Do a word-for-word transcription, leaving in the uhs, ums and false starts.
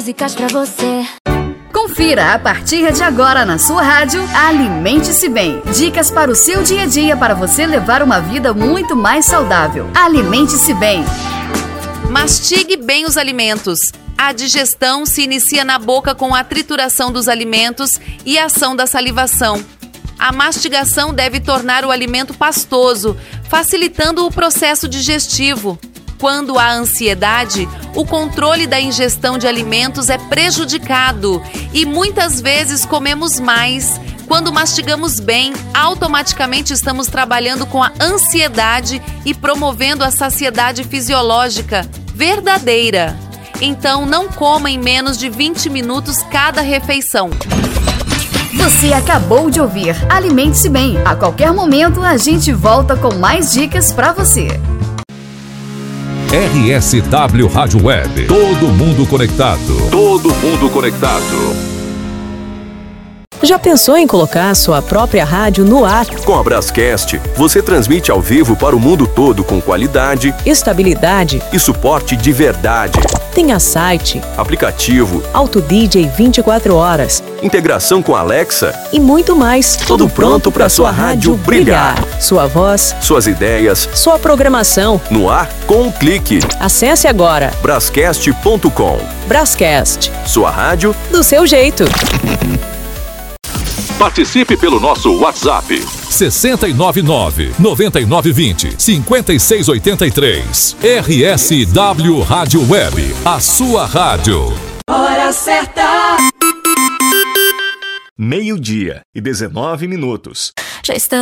Músicas pra você. Confira a partir de agora na sua rádio Alimente-se Bem. Dicas para o seu dia a dia para você levar uma vida muito mais saudável. Alimente-se Bem. Mastigue bem os alimentos. A digestão se inicia na boca com a trituração dos alimentos e a ação da salivação. A mastigação deve tornar o alimento pastoso, facilitando o processo digestivo. Quando há ansiedade, o controle da ingestão de alimentos é prejudicado e muitas vezes comemos mais. Quando mastigamos bem, automaticamente estamos trabalhando com a ansiedade e promovendo a saciedade fisiológica verdadeira. Então, não coma em menos de vinte minutos cada refeição. Você acabou de ouvir Alimente-se Bem. A qualquer momento a gente volta com mais dicas para você. R S W Rádio Web. Todo mundo conectado. Todo mundo conectado. Já pensou em colocar sua própria rádio no ar? Com a Brascast, você transmite ao vivo para o mundo todo com qualidade, estabilidade e suporte de verdade. Tenha site, aplicativo, auto-D J vinte e quatro horas, integração com Alexa e muito mais. Tudo pronto para sua rádio brilhar. Sua voz, suas ideias, sua programação. No ar com um clique. Acesse agora brascast ponto com. Brascast. Sua rádio do seu jeito. Participe pelo nosso WhatsApp seis nove nove, nove nove dois zero, cinco seis oito três. R S W Rádio Web, a sua rádio. Hora certa. Meio-dia e dezenove minutos. Já estamos